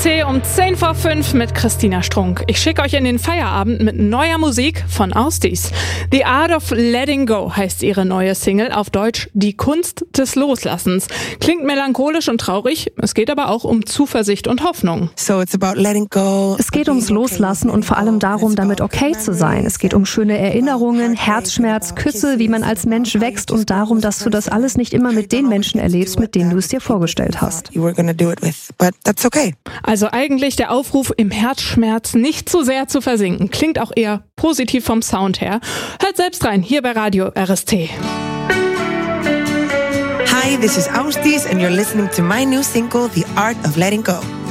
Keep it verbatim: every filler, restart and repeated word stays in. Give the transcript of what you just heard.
T um zehn vor fünf mit Christina Strunk. Ich schicke euch in den Feierabend mit neuer Musik von Austis. The Art of Letting Go heißt ihre neue Single, auf Deutsch Die Kunst des Loslassens. Klingt melancholisch und traurig, es geht aber auch um Zuversicht und Hoffnung. So it's about letting go. Es geht ums Loslassen und vor allem darum, damit okay zu sein. Es geht um schöne Erinnerungen, Herzschmerz, Küsse, wie man als Mensch wächst und darum, dass du das alles nicht immer mit den Menschen erlebst, mit denen du es dir vorgestellt hast. You were gonna do it with, but that's okay. Also eigentlich der Aufruf, im Herzschmerz nicht zu sehr zu versinken. Klingt auch eher positiv vom Sound her. Hört selbst rein, hier bei Radio R S T. Hi, this is Austis and you're listening to my new single, The Art of Letting Go.